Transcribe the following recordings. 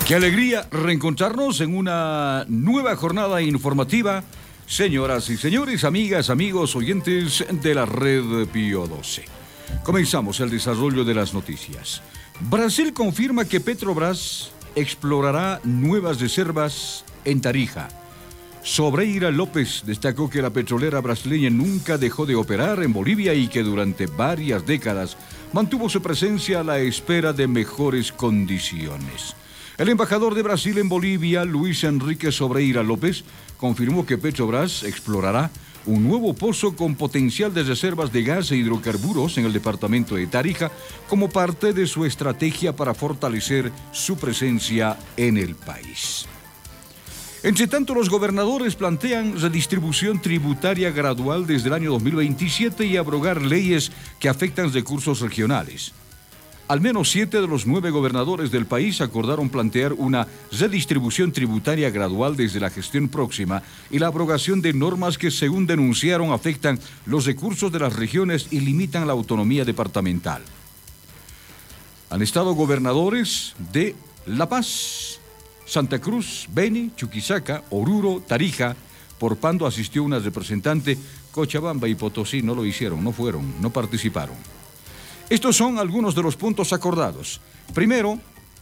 Qué alegría reencontrarnos en una nueva jornada informativa, señoras y señores, amigas, amigos, oyentes de la red Pío XII. Comenzamos el desarrollo de las noticias. Brasil confirma que Petrobras explorará nuevas reservas en Tarija. Sobreira López destacó que la petrolera brasileña nunca dejó de operar en Bolivia y que durante varias décadas mantuvo su presencia a la espera de mejores condiciones. El embajador de Brasil en Bolivia, Luis Enrique Sobreira López, confirmó que Petrobras explorará un nuevo pozo con potencial de reservas de gas e hidrocarburos en el departamento de Tarija como parte de su estrategia para fortalecer su presencia en el país. Entre tanto, los gobernadores plantean redistribución tributaria gradual desde el año 2027 y abrogar leyes que afectan recursos regionales. Al menos 7 de los 9 gobernadores del país acordaron plantear una redistribución tributaria gradual desde la gestión próxima y la abrogación de normas que, según denunciaron, afectan los recursos de las regiones y limitan la autonomía departamental. Han estado gobernadores de La Paz, Santa Cruz, Beni, Chuquisaca, Oruro, Tarija. Por Pando asistió una representante. Cochabamba y Potosí no lo hicieron, no fueron, no participaron. Estos son algunos de los puntos acordados. Primero,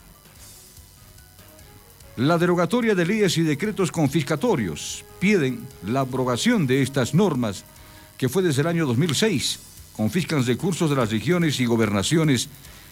la derogatoria de leyes y decretos confiscatorios. Piden la abrogación de estas normas, que fue desde el año 2006. Confiscan recursos de las regiones y gobernaciones.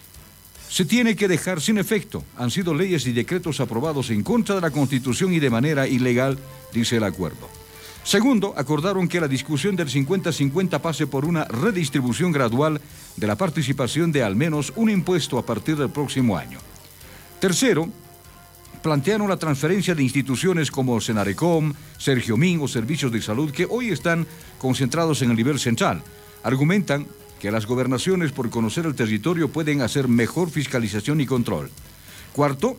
Se tiene que dejar sin efecto. Han sido leyes y decretos aprobados en contra de la Constitución y de manera ilegal, dice el acuerdo. Segundo, acordaron que la discusión del 50-50 pase por una redistribución gradual de la participación de al menos un impuesto a partir del próximo año. Tercero, plantearon la transferencia de instituciones como Senarecom, Sergio Min o servicios de salud que hoy están concentrados en el nivel central. Argumentan que las gobernaciones, por conocer el territorio, pueden hacer mejor fiscalización y control. Cuarto,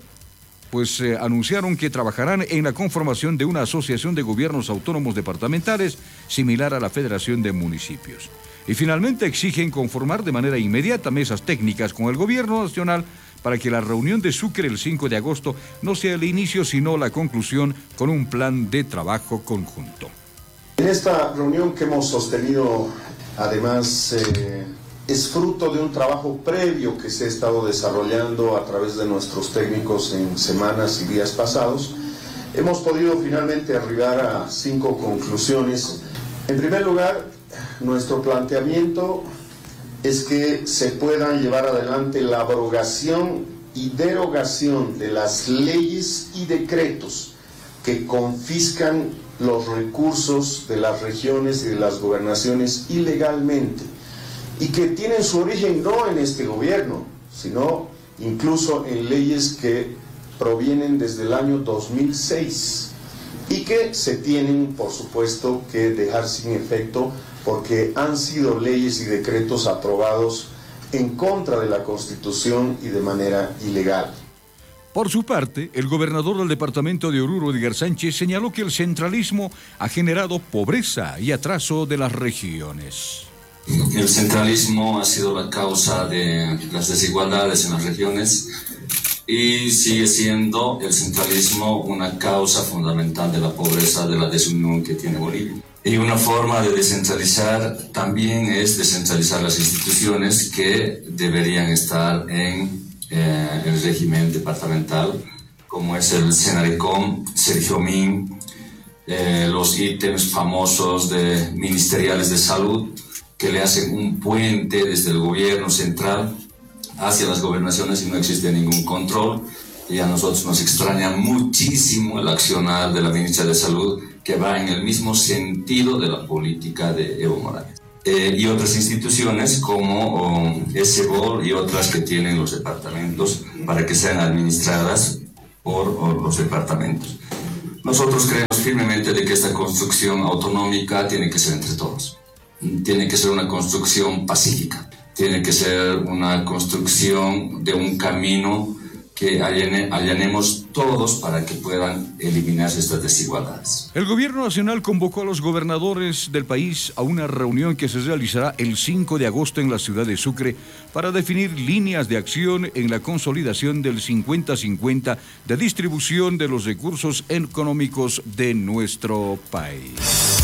anunciaron que trabajarán en la conformación de una asociación de gobiernos autónomos departamentales similar a la Federación de Municipios. Y finalmente exigen conformar de manera inmediata mesas técnicas con el gobierno nacional para que la reunión de Sucre el 5 de agosto no sea el inicio sino la conclusión con un plan de trabajo conjunto. En esta reunión que hemos sostenido, además, es fruto de un trabajo previo que se ha estado desarrollando a través de nuestros técnicos en semanas y días pasados. Hemos podido finalmente arribar a 5 conclusiones. En primer lugar, nuestro planteamiento es que se pueda llevar adelante la abrogación y derogación de las leyes y decretos que confiscan los recursos de las regiones y de las gobernaciones ilegalmente, y que tienen su origen no en este gobierno, sino incluso en leyes que provienen desde el año 2006 y que se tienen, por supuesto, que dejar sin efecto porque han sido leyes y decretos aprobados en contra de la Constitución y de manera ilegal. Por su parte, el gobernador del departamento de Oruro, Edgar Sánchez, señaló que el centralismo ha generado pobreza y atraso de las regiones. El centralismo ha sido la causa de las desigualdades en las regiones y sigue siendo el centralismo una causa fundamental de la pobreza, de la desunión que tiene Bolivia. Y una forma de descentralizar también es descentralizar las instituciones que deberían estar en el régimen departamental, como es el Senarecom, Sergio Min, los ítems famosos de ministeriales de salud, que le hacen un puente desde el gobierno central hacia las gobernaciones y no existe ningún control. Y a nosotros nos extraña muchísimo el accionar de la ministra de Salud, que va en el mismo sentido de la política de Evo Morales. Y otras instituciones como SEBOL y otras que tienen los departamentos para que sean administradas por los departamentos. Nosotros creemos firmemente de que esta construcción autonómica tiene que ser entre todos. Tiene que ser una construcción pacífica, tiene que ser una construcción de un camino que allanemos todos para que puedan eliminarse estas desigualdades. El gobierno nacional convocó a los gobernadores del país a una reunión que se realizará el 5 de agosto en la ciudad de Sucre para definir líneas de acción en la consolidación del 50-50 de distribución de los recursos económicos de nuestro país.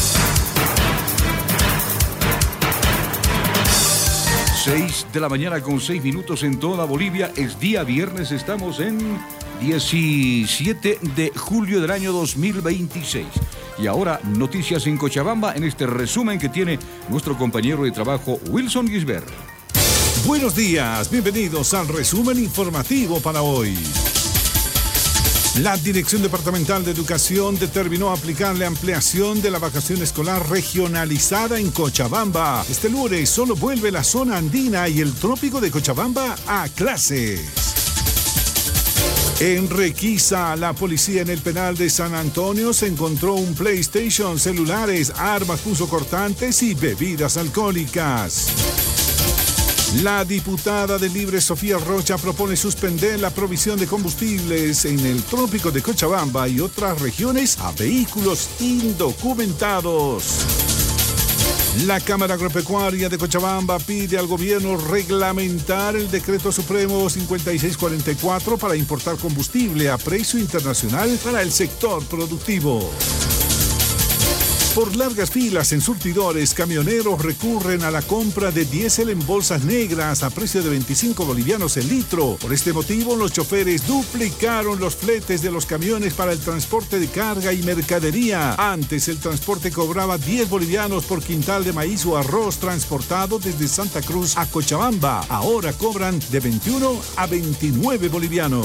6 de la mañana con 6 minutos en toda Bolivia. Es día viernes, estamos en 17 de julio del año 2026. Y ahora, noticias en Cochabamba en este resumen que tiene nuestro compañero de trabajo Wilson Gisbert. Buenos días, bienvenidos al resumen informativo para hoy. La Dirección Departamental de Educación determinó aplicar la ampliación de la vacación escolar regionalizada en Cochabamba. Este lunes solo vuelve la zona andina y el trópico de Cochabamba a clases. En Requisa, la policía en el penal de San Antonio se encontró un PlayStation, celulares, armas punzocortantes y bebidas alcohólicas. La diputada de Libre Sofía Rocha propone suspender la provisión de combustibles en el trópico de Cochabamba y otras regiones a vehículos indocumentados. La Cámara Agropecuaria de Cochabamba pide al gobierno reglamentar el Decreto Supremo 5644 para importar combustible a precio internacional para el sector productivo. Por largas filas en surtidores, camioneros recurren a la compra de diésel en bolsas negras a precio de 25 bolivianos el litro. Por este motivo, los choferes duplicaron los fletes de los camiones para el transporte de carga y mercadería. Antes, el transporte cobraba 10 bolivianos por quintal de maíz o arroz transportado desde Santa Cruz a Cochabamba. Ahora cobran de 21 a 29 bolivianos.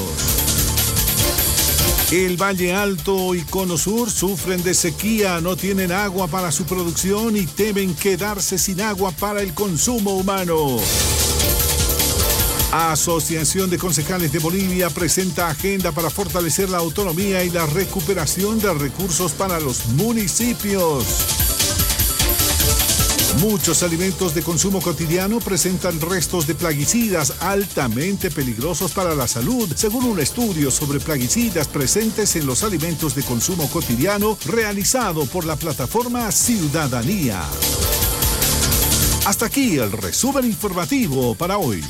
El Valle Alto y Cono Sur sufren de sequía, no tienen agua para su producción y temen quedarse sin agua para el consumo humano. Asociación de Concejales de Bolivia presenta agenda para fortalecer la autonomía y la recuperación de recursos para los municipios. Muchos alimentos de consumo cotidiano presentan restos de plaguicidas altamente peligrosos para la salud, según un estudio sobre plaguicidas presentes en los alimentos de consumo cotidiano realizado por la plataforma Ciudadanía. Hasta aquí el resumen informativo para hoy.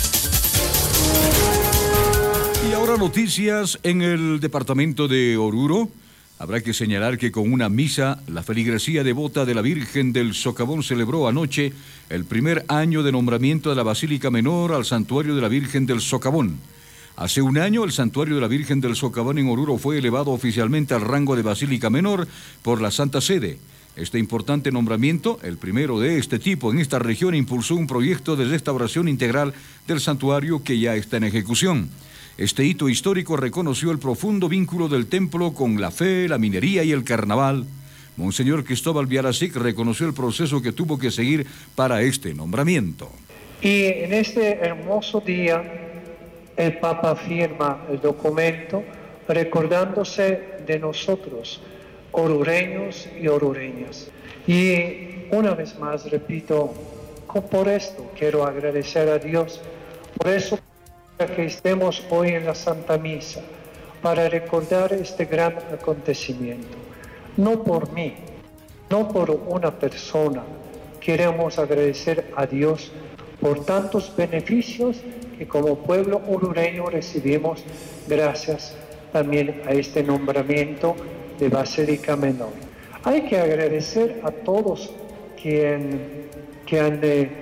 Y ahora noticias en el departamento de Oruro. Habrá que señalar que con una misa, la feligresía devota de la Virgen del Socavón celebró anoche el primer año de nombramiento de la Basílica Menor al Santuario de la Virgen del Socavón. Hace un año, el Santuario de la Virgen del Socavón en Oruro fue elevado oficialmente al rango de Basílica Menor por la Santa Sede. Este importante nombramiento, el primero de este tipo en esta región, impulsó un proyecto de restauración integral del santuario que ya está en ejecución. Este hito histórico reconoció el profundo vínculo del templo con la fe, la minería y el carnaval. Monseñor Cristóbal Viaracic reconoció el proceso que tuvo que seguir para este nombramiento. Y en este hermoso día, el Papa firma el documento recordándose de nosotros, orureños y orureñas. Y una vez más, repito, por esto quiero agradecer a Dios, por eso que estemos hoy en la Santa Misa, para recordar este gran acontecimiento. No por mí, no por una persona, queremos agradecer a Dios por tantos beneficios que como pueblo orureño recibimos gracias también a este nombramiento de Basílica Menor. Hay que agradecer a todos que han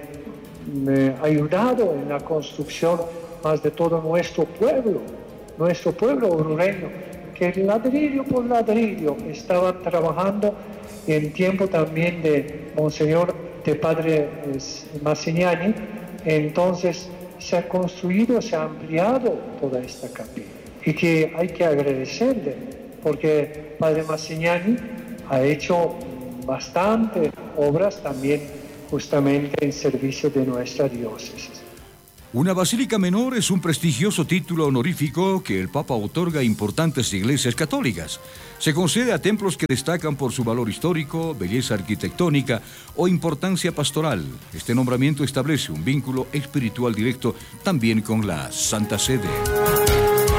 ayudado en la construcción más de todo nuestro pueblo orureño, que ladrillo por ladrillo estaban trabajando en tiempo también de Monseñor de Padre Massignani. Entonces se ha construido, se ha ampliado toda esta capilla y que hay que agradecerle porque Padre Massignani ha hecho bastante obras también justamente en servicio de nuestra diócesis. Una basílica menor es un prestigioso título honorífico que el Papa otorga a importantes iglesias católicas. Se concede a templos que destacan por su valor histórico, belleza arquitectónica o importancia pastoral. Este nombramiento establece un vínculo espiritual directo también con la Santa Sede.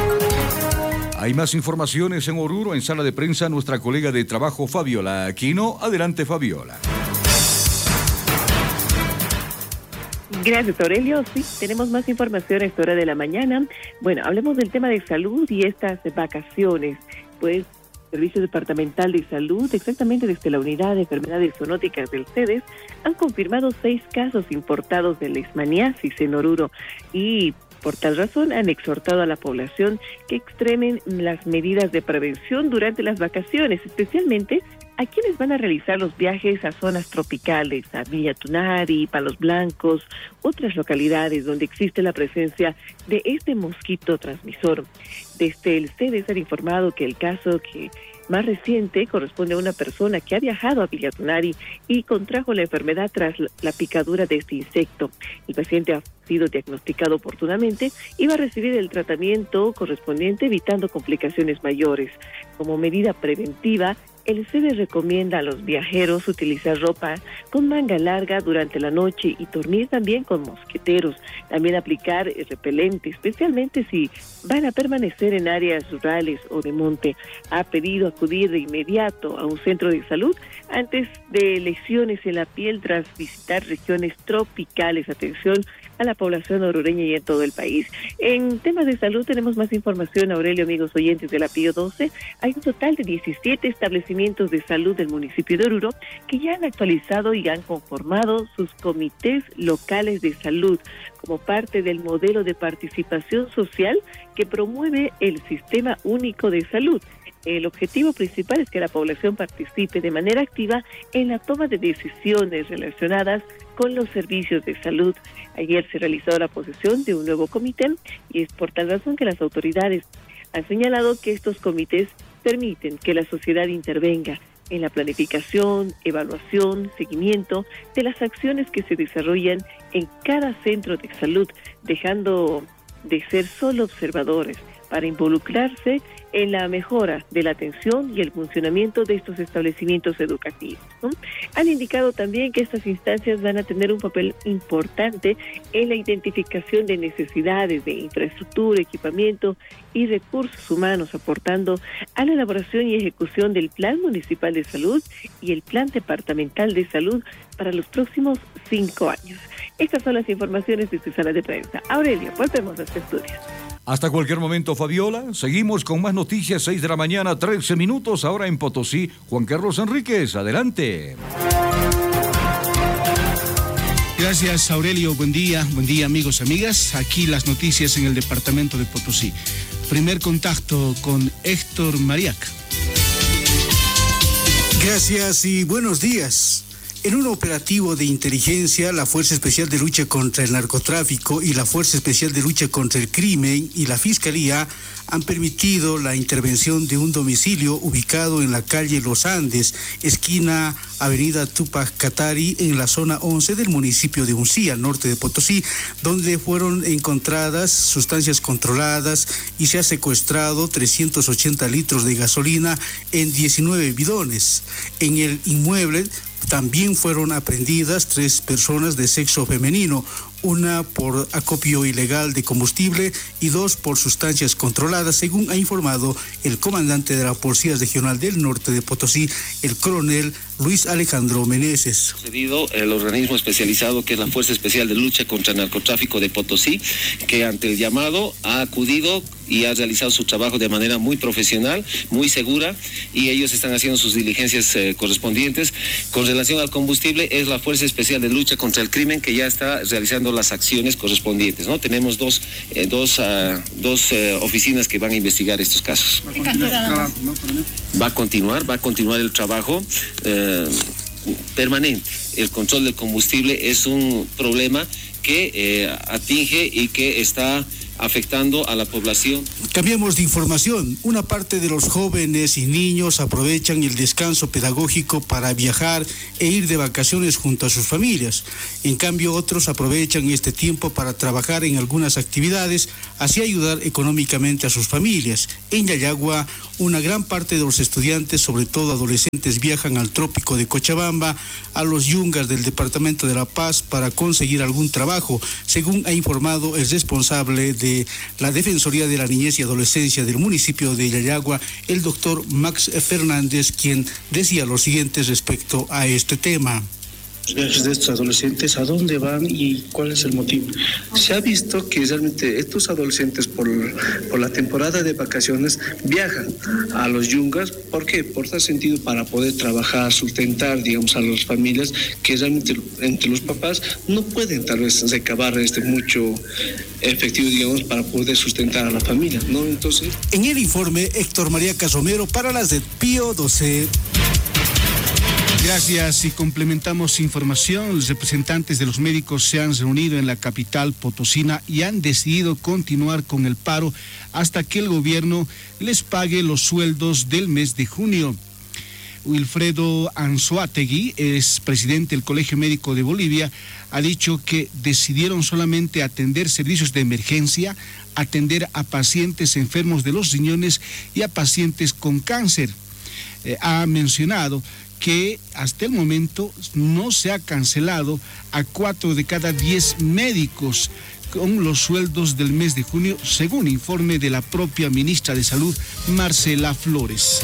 Hay más informaciones en Oruro, en sala de prensa, nuestra colega de trabajo Fabiola Aquino. Adelante, Fabiola. Gracias, Aurelio. Sí, tenemos más información a esta hora de la mañana. Bueno, hablemos del tema de salud y estas vacaciones. Pues, Servicio Departamental de Salud, exactamente desde la Unidad de Enfermedades Zoonóticas del CEDES, han confirmado 6 casos importados de leishmaniasis en Oruro y por tal razón han exhortado a la población que extremen las medidas de prevención durante las vacaciones, especialmente a quienes van a realizar los viajes a zonas tropicales, a Villa Tunari, Palos Blancos, otras localidades donde existe la presencia de este mosquito transmisor. Desde el CEDES han informado que el caso que más reciente corresponde a una persona que ha viajado a Villa Tunari y contrajo la enfermedad tras la picadura de este insecto. El paciente ha sido diagnosticado oportunamente y va a recibir el tratamiento correspondiente evitando complicaciones mayores. Como medida preventiva, el CEDES recomienda a los viajeros utilizar ropa con manga larga durante la noche y dormir también con mosquiteros. También aplicar repelente, especialmente si van a permanecer en áreas rurales o de monte. Ha pedido acudir de inmediato a un centro de salud antes de lesiones en la piel tras visitar regiones tropicales. Atención a la población orureña y en todo el país. En temas de salud tenemos más información, Aurelio, amigos oyentes de la Pío 12. Hay un total de 17 establecimientos de salud del municipio de Oruro que ya han actualizado y han conformado sus comités locales de salud como parte del modelo de participación social que promueve el Sistema Único de Salud. El objetivo principal es que la población participe de manera activa en la toma de decisiones relacionadas con los servicios de salud. Ayer se realizó la posesión de un nuevo comité y es por tal razón que las autoridades han señalado que estos comités permiten que la sociedad intervenga en la planificación, evaluación, seguimiento de las acciones que se desarrollan en cada centro de salud, dejando de ser solo observadores para involucrarse en la mejora de la atención y el funcionamiento de estos establecimientos educativos, ¿no? Han indicado también que estas instancias van a tener un papel importante en la identificación de necesidades de infraestructura, equipamiento y recursos humanos, aportando a la elaboración y ejecución del Plan Municipal de Salud y el Plan Departamental de Salud para los próximos 5 años. Estas son las informaciones de su sala de prensa. Aurelio, volvemos a este estudio. Hasta cualquier momento, Fabiola. Seguimos con más noticias, 6 de la mañana, 13 minutos. Ahora en Potosí, Juan Carlos Enríquez, adelante. Gracias, Aurelio. Buen día, amigos, amigas. Aquí las noticias en el departamento de Potosí. Primer contacto con Héctor Mariac. Gracias y buenos días. En un operativo de inteligencia, la Fuerza Especial de Lucha contra el Narcotráfico y la Fuerza Especial de Lucha contra el Crimen y la Fiscalía han permitido la intervención de un domicilio ubicado en la calle Los Andes, esquina Avenida Túpac Katari, en la zona 11 del municipio de Uncía, norte de Potosí, donde fueron encontradas sustancias controladas y se ha secuestrado 380 litros de gasolina en 19 bidones. En el inmueble también fueron aprehendidas 3 personas de sexo femenino, una por acopio ilegal de combustible y 2 por sustancias controladas, según ha informado el comandante de la Policía Regional del Norte de Potosí, el coronel Luis Alejandro Meneses. El organismo especializado que es la Fuerza Especial de Lucha contra el Narcotráfico de Potosí, que ante el llamado ha acudido y ha realizado su trabajo de manera muy profesional, muy segura, y ellos están haciendo sus diligencias correspondientes. Con relación al combustible, es la Fuerza Especial de Lucha contra el Crimen que ya está realizando las acciones correspondientes, ¿no? Tenemos dos oficinas que van a investigar estos casos. Va a continuar el trabajo permanente. El control del combustible es un problema que atinge y que está afectando a la población. Cambiamos de información. Una parte de los jóvenes y niños aprovechan el descanso pedagógico para viajar e ir de vacaciones junto a sus familias. En cambio, otros aprovechan este tiempo para trabajar en algunas actividades, así ayudar económicamente a sus familias. En Yayagua, Una gran parte de los estudiantes, sobre todo adolescentes, viajan al trópico de Cochabamba, a los yungas del departamento de La Paz para conseguir algún trabajo, según ha informado el responsable de la Defensoría de la Niñez y Adolescencia del municipio de Yayagua, el doctor Max Fernández, quien decía lo siguiente respecto a este tema. Los viajes de estos adolescentes, ¿a dónde van y cuál es el motivo? Se ha visto que realmente estos adolescentes por la temporada de vacaciones viajan a los yungas. ¿Por qué? Por tal sentido, para poder trabajar, sustentar, digamos, a las familias que realmente entre los papás no pueden tal vez recabar mucho efectivo, digamos, para poder sustentar a la familia, ¿no? Entonces... En el informe, Héctor María Casomero para las de Pío 12. Gracias, y complementamos información. Los representantes de los médicos se han reunido en la capital potosina y han decidido continuar con el paro hasta que el gobierno les pague los sueldos del mes de junio. Wilfredo Anzoátegui, es presidente del Colegio Médico de Bolivia, ha dicho que decidieron solamente atender servicios de emergencia, atender a pacientes enfermos de los riñones y a pacientes con cáncer. Ha mencionado que hasta el momento no se ha cancelado a 4 de cada 10 médicos con los sueldos del mes de junio, según informe de la propia ministra de Salud, Marcela Flores.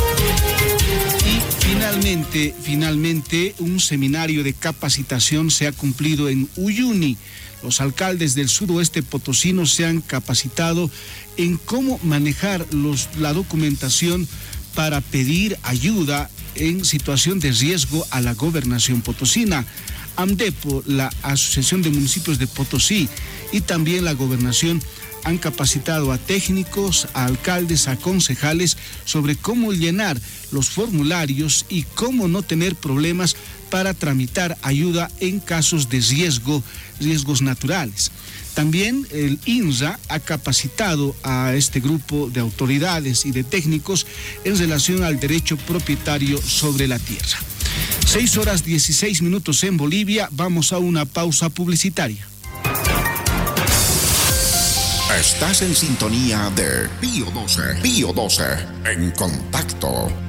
Y finalmente, un seminario de capacitación se ha cumplido en Uyuni. Los alcaldes del suroeste potosino se han capacitado en cómo manejar la documentación para pedir ayuda en situación de riesgo a la gobernación potosina. AMDEPO, la Asociación de Municipios de Potosí, y también la gobernación han capacitado a técnicos, a alcaldes, a concejales sobre cómo llenar los formularios y cómo no tener problemas para tramitar ayuda en casos de riesgos naturales. También el INRA ha capacitado a este grupo de autoridades y de técnicos en relación al derecho propietario sobre la tierra. 6:16 en Bolivia. Vamos a una pausa publicitaria. Estás en sintonía de Pío 12. Pío 12 en contacto.